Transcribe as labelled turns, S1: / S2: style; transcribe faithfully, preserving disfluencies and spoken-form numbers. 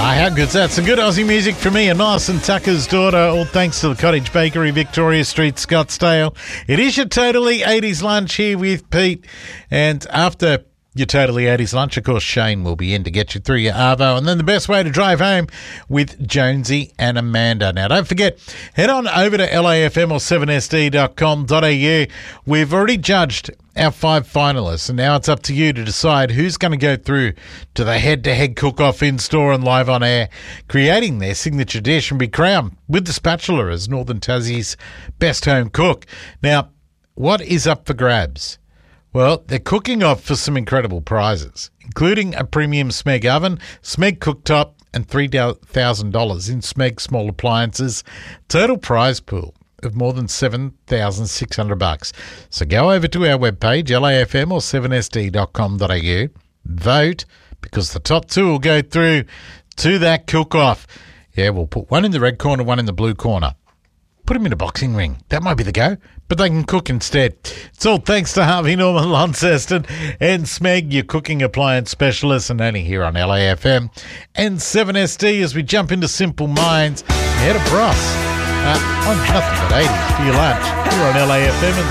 S1: Ah, how good's that? Some good Aussie music from me and Nice and Tucker's daughter, all thanks to the Cottage Bakery, Victoria Street, Scottsdale. It is your Totally eighties lunch here with Pete. And after your Totally eighties lunch, of course, Shane will be in to get you through your Arvo. And then the best way to drive home with Jonesy and Amanda. Now, don't forget, head on over to L A F M or seven S D dot com dot A U. We've already judged our five finalists, and now it's up to you to decide who's going to go through to the head-to-head cook-off in-store and live on air, creating their signature dish and be crowned with the spatula as Northern Tassie's best home cook. Now, what is up for grabs? Well, they're cooking off for some incredible prizes, including a premium Smeg oven, Smeg cooktop, and three thousand dollars in Smeg small appliances. Total prize pool of more than seven thousand six hundred bucks. So go over to our webpage, L A F M or seven S D dot com dot A U. Vote, because the top two will go through to that cook-off. Yeah, we'll put one in the red corner, one in the blue corner. Put them in a boxing ring. That might be the go, but they can cook instead. It's all thanks to Harvey Norman Launceston and Smeg, your cooking appliance specialist, and only here on L A F M and seven S D as we jump into Simple Minds. Head of Ross uh, on Nothing But eighties for your lunch here on L A F M and